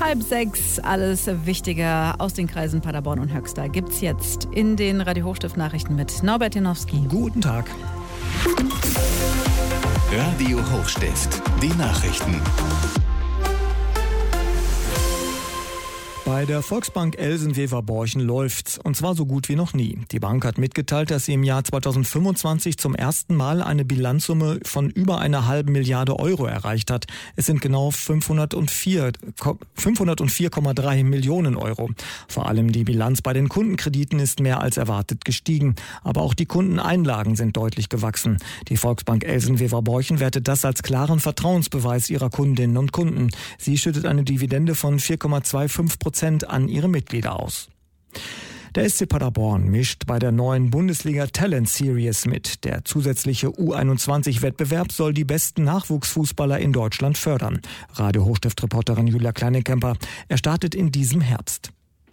5:30, alles Wichtige aus den Kreisen Paderborn und Höxter gibt's jetzt in den Radio Hochstift Nachrichten mit Norbert Janowski. Guten Tag. Radio Hochstift, die Nachrichten. Bei der Volksbank Elsen-Wever-Borchen läuft's, und zwar so gut wie noch nie. Die Bank hat mitgeteilt, dass sie im Jahr 2025 zum ersten Mal eine Bilanzsumme von über 1,5 Milliarde Euro erreicht hat. Es sind genau 504,3 Millionen Euro. Vor allem die Bilanz bei den Kundenkrediten ist mehr als erwartet gestiegen. Aber auch die Kundeneinlagen sind deutlich gewachsen. Die Volksbank Elsen-Wever-Borchen wertet das als klaren Vertrauensbeweis ihrer Kundinnen und Kunden. Sie schüttet eine Dividende von 4,25% an ihre Mitglieder aus. Der SC Paderborn mischt bei der neuen Bundesliga Talent Series mit. Der zusätzliche U21-Wettbewerb soll die besten Nachwuchsfußballer in Deutschland fördern. Radio Hochstift-Reporterin Julia Kleinekemper. Er startet in diesem Herbst.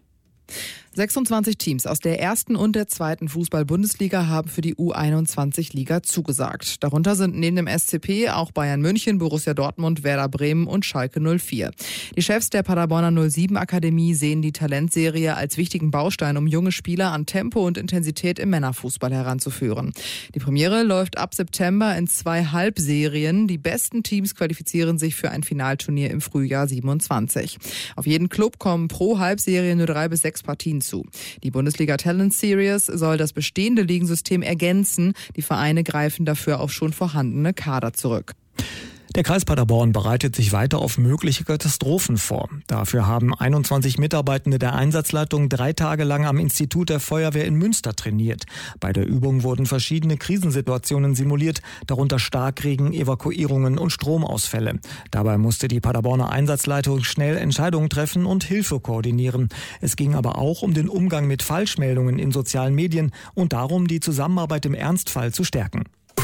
26 Teams aus der ersten und der zweiten Fußball-Bundesliga haben für die U21-Liga zugesagt. Darunter sind neben dem SCP auch Bayern München, Borussia Dortmund, Werder Bremen und Schalke 04. Die Chefs der Paderborner 07-Akademie sehen die Talentserie als wichtigen Baustein, um junge Spieler an Tempo und Intensität im Männerfußball heranzuführen. Die Premiere läuft ab September in 2 Halbserien. Die besten Teams qualifizieren sich für ein Finalturnier im Frühjahr 27. Auf jeden Club kommen pro Halbserie nur 3 bis 6 Partien zu. Die Bundesliga Talent Series soll das bestehende Ligensystem ergänzen. Die Vereine greifen dafür auf schon vorhandene Kader zurück. Der Kreis Paderborn bereitet sich weiter auf mögliche Katastrophen vor. Dafür haben 21 Mitarbeitende der Einsatzleitung 3 Tage lang am Institut der Feuerwehr in Münster trainiert. Bei der Übung wurden verschiedene Krisensituationen simuliert, darunter Starkregen, Evakuierungen und Stromausfälle. Dabei musste die Paderborner Einsatzleitung schnell Entscheidungen treffen und Hilfe koordinieren. Es ging aber auch um den Umgang mit Falschmeldungen in sozialen Medien und darum, die Zusammenarbeit im Ernstfall zu stärken.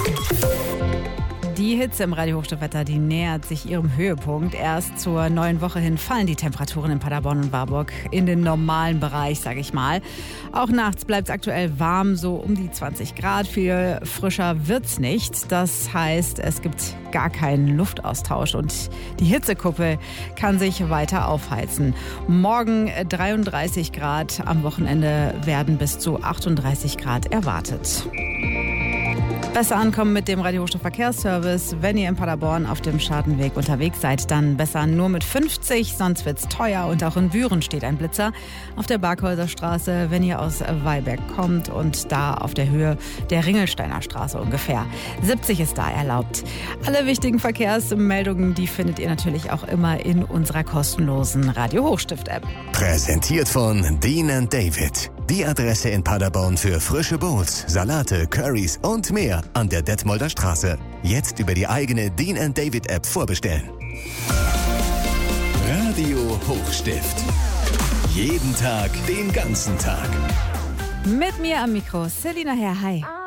Die Hitze im Radio-Hochstift-Wetter, die nähert sich ihrem Höhepunkt. Erst zur neuen Woche hin fallen die Temperaturen in Paderborn und Warburg in den normalen Bereich, sage ich mal. Auch nachts bleibt es aktuell warm, so um die 20 Grad. Viel frischer wird's nicht. Das heißt, es gibt gar keinen Luftaustausch und die Hitzekuppel kann sich weiter aufheizen. Morgen 33 Grad, am Wochenende werden bis zu 38 Grad erwartet. Besser ankommen mit dem Radio Hochstift Verkehrsservice. Wenn ihr in Paderborn auf dem Schadenweg unterwegs seid, dann besser nur mit 50, sonst wird's teuer. Und auch in Büren steht ein Blitzer auf der Barkhäuser Straße, wenn ihr aus Weilberg kommt und da auf der Höhe der Ringelsteiner Straße ungefähr. 70 ist da erlaubt. Alle wichtigen Verkehrsmeldungen, die findet ihr natürlich auch immer in unserer kostenlosen Radio Hochstift App. Präsentiert von Dean & David. Die Adresse in Paderborn für frische Bowls, Salate, Currys und mehr an der Detmolder Straße. Jetzt über die eigene Dean & David App vorbestellen. Radio Hochstift. Jeden Tag, den ganzen Tag. Mit mir am Mikro, Selina Herr, hi.